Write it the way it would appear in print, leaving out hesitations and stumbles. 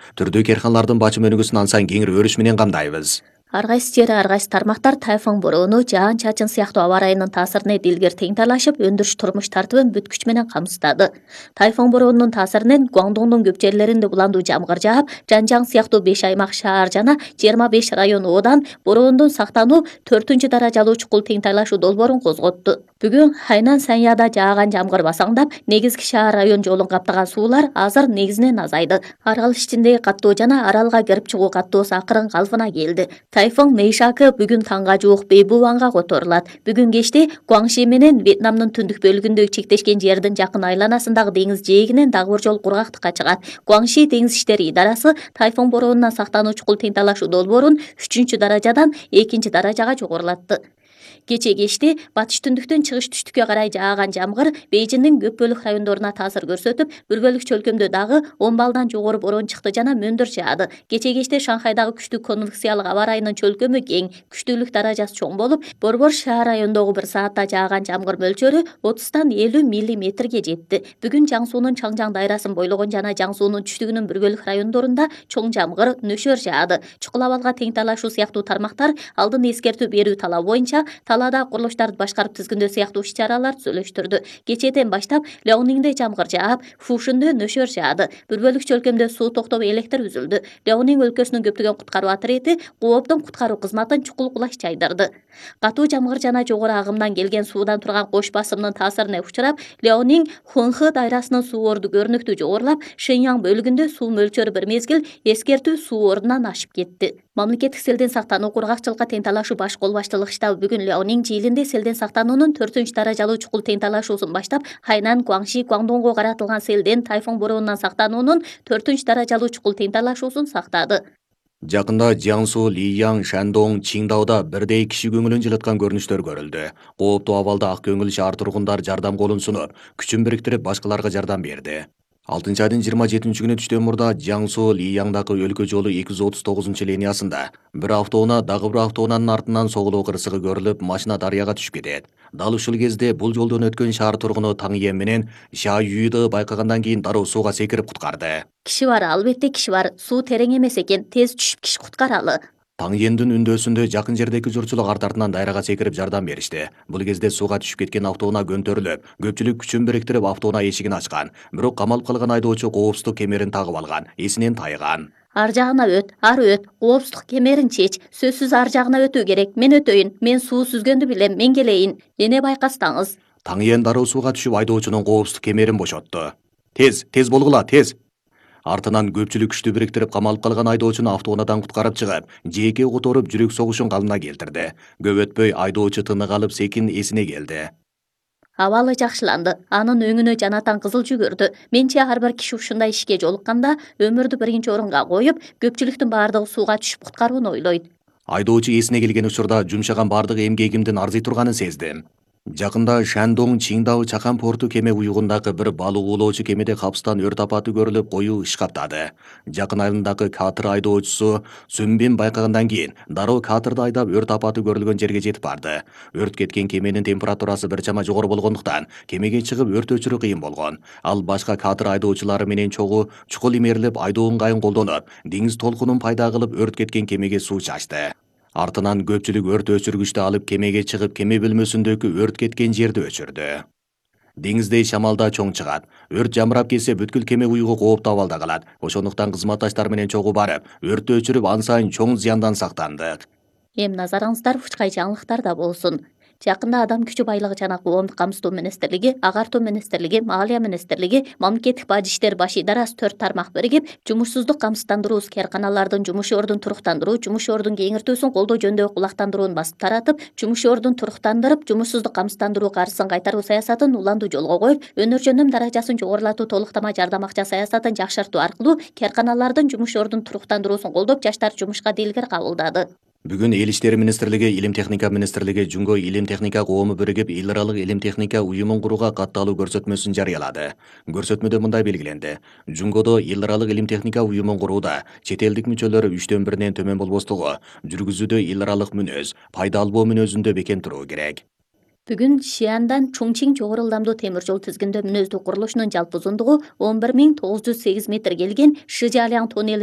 түрдүү керканалардын бачым өнүгүүсүн ансан кеңири өрүш менен камдайбыз. Ар кайсы жери, ар кайсы тармактар тайфун бороону, жаан чачын сыяктуу аба ырайынын таасирине дилгер тең талашып, өндүрүш турмуш тартыбын бүт күч менен камсыздады. Тайфун бороонунун таасиринен Гуандоңдун көп жерлеринде буландуу жамгыр жаап, Жанжаң сыяктуу 5 аймак шаар жана 25 район оодан бороондон сактануу 4-даражалуу чукул тең талашуу долбоорун козготту. Бүгүн Хайнан Саньяда жааган жамгыр басаңдап, негизги шаар район жолун каптаган суулар азыр негизинен азайды. Арал ичиндеги каттоо жана аралга кирип чыгуу каттоосу акырын калпына келди. Тайфун Мэйшакы бүгүн таңга жуук Бейбуанга которулат. Бүгүн кечте Гуаңши менен Вьетнамдын түндүк бөлүгүндө чектешкен жердин жакын айланасындагы деңиз жээгинен дагы бир жолу кургактыкка чыгат. Гуаңши деңиз иштери идарасы тайфун бороонунан сактануу чукул тең талашуу долбоорун 3-даражадан 2-даражага жогорулатты. Кече кечте батыш түндүктөн чыгыш түштүккө карай жааган жамгыр Бейжиңдин көп бөлүк райондоруна таасир көрсөтүп, бир бөлүк чөлкөмдө дагы 10 балдан жогору бороон чыкты жана мөндүр жаады. Кече кечте Шанхайдагы күчтүү конвекциялык аба ырайынын чөлкөмү кең, күчтүүлүк даражасы чоң болуп, Борбор шаар районундогу бир саатта жааган жамгыр мөлчөрү 30-тан 50 миллиметрге жетти. Бүгүн Жаңсуунун Чаңжаң дайрасын бойлогон жана Жаңсуунун түштүгүнүн бир бөлүк райондорунда чоң жамгыр, нөшөр жаады. Чукул абалга тең талашуу сыяктуу тармактар алдын эскертүү берүү талабы боюнча талаада курулуштарды башкарып тизгиндөө сыяктуу иш-чаралар түзүлүштүрдү. Кечеден баштап Леонingде жамгыр жаап, Фушунде нөшөр жаады. Бир бөлүк чөлкөмдө суу токтоп электр үзүлдү. Леонинг өлкөсүнүн көптөгөн куткаруу отряди Кооптун куткаруу кызматын чукул кулаш чайдырды. Катуу жамгыр жана жогору агымдан келген суудан турган кош басымдын таасирине учурап, Леонинг Хунхы дайрасынын суу орду көрүнүктүү жогорулап, Шэньяң бөлүгүндө суу мөлчөрү бір мезгил эскертүү суу ордунан ашып кетти. Мамлекеттик селден сактануу кургакчылыкка тең талашуу баш кол баштык штабы бүгүн Леонинг жиилинде селден сактануунун 4-даражалуу чукул тең талашуусун баштап, Хайнан, Гуаңши, Гуандоңго каратылган селден тайфун бороонунан сактануунун 4-даражалуу чукул тең талашуусун сактады. Жакында Jiangsu, Лияң, Шандоң, Чиңдауда бирдей киши көңүлүн жылыткан көрүнүштөр көрүлдү. Кооптуу абалда ак көңүл шаар тургундар жардам колун сунуп, күчүн бириктирип башкаларга жардам берди. 6 айдын 27-күнү түштөн мурда Jiangsu, Лияңдагы өлкө жолу 239-линиясында бир автоунаа дагы бир автоунаанын артынан соголуу кырсыгы көрүлүп, машина дарыяга түшүп кетет. Дал ушул кезде бул жолдон өткөн шаар тургуну Таңиен менен Ша Юйды байкагандан кийин дароо сууга секирип куткарды. Киши бар, албетте киши бар. Суу терең эмес экен, тез түшүп киши куткаралы. Таңиендин үндөөсүндө жакын жердеги журтчулук арт-артынан дайрага секирип жардам беришти. Бул кезде сууга түшүп кеткен автоунаа көнтөрүлүп, көпчүлүк күчүн бириктирип автоунаа эшигин ачкан. Бирок камалып калган айдоочу коопсуздук кемерин тагып алган, эсинен тайган. Ар жагына өт, коопсуздук кемерин чеч. Сөзсүз ар жагына өтүү керек. Мен өтөйүн, мен суу сүзгөндү билем, мен келейин. Эне байкасаңыз. Таңиен дароо сууга түшүп айдоочунун коопсуздук кемерин бошотту. Тез болгула, тез. Артынан көпчүлүк күчтү бириктирип камалып калган айдоочуну автоунаадан куткарып чыгып, жээкке которуп жүрөк согушун калыбына келтирди. Көп өтпөй айдоочу тынык алып секин эсине келди. Абалы жакшыланды. Анын өңүнө жанатан кызыл жүгүрдү. Менче ар бир киши ушундай ишке жолукканда өмүрдү биринчи орунга коюп, көпчүлүктүн бардыгы сууга түшүп куткарууну ойлойт. Айдоочу эсине келген учурда жумшаган бардык эмгегимдин арзый турганын сездим. Жакында Шандоң Чиңдау чакан порту кеме уюгундагы бир балык уулоочу кемеде капыстан өрт апаты көрүлүп, коюу иш каптады. Жакын айылындагы катер айдоочусу Сүмбин байкагандан кийин дароо катерди айдап өрт апаты көрүлгөн жерге жетип барды. Өрт кеткен кеменин температурасы бир чама жогору болгондуктан кемеге чыгып өрт өчүрүү кыйын болгон. Ал башка катер айдоочулары менен чогуу чукул имерилип айдоо ыңгайын колдонуп, деңиз толкунун пайда кылып өрт кеткен кемеге суу чачты. Артынан көпчүлүк өрт өчүргүчтү алып кемеге чыгып, кеме бөлмөсүндөгү өрт кеткен жерди өчүрдү. Деңиздей шамалда чоң чыгат. Өрт жамырап келсе бүткүл кеме уюгу кооптуу абалда калат. Ошондуктан кызматташтар менен чогуу барып, өрттү өчүрүп, ан сайын чоң зыяндан сактандык. Эми назарыңыздар учкай жаңылыктарда болсун. Жакында Адам күчү байлыгы жана коомдук камсыздоо министрлиги, Агартуу министрлиги, Маалия министрлиги, Мамлекеттик бажы иштер баш идарасы 4 тармак биригип, жумушсуздук камсыздандыруу керканалардын жумуш ордун туруктандыруу, жумуш ордун кеңиртүүсүн колдоо жөнүндөгү кулактандырууну басып таратып, жумуш ордун туруктандырып, жумушсуздук камсыздандыруу каржысын кайтаруу саясатын уланду жолго коюп, өнөр жөндөм даражасын жогорулатуу, толуктама жардам акча саясатын жакшыртуу аркылуу керканалардын жумуш ордун туруктандыруусун колдоп, жаштар жумушка дилгер кабылдады. Бүгүн Эл иштери министрлиги, Илим техника министрлиги Жунго илим техника коому биригип эл аралык илим техника уюмун курууга катталуу көрсөтмөсүн жарыялады. Көрсөтмөдө мындай белгиленди. Жунгодо эл аралык илим техника уюмун курууда чет элдик мүчөлөр 3/1 төмөн болбостугу, жүргүзүүдө эл аралык мүнөз, пайда албоо мүнөзүндө бекем туруу керек. Бүгүн Шиандан Чоңчиң жогору ылдамдуу темир жол тизгиндөө мүнөздүү курулушунун жалпы узундугу 11.908 метр келген Шижаляң тоннели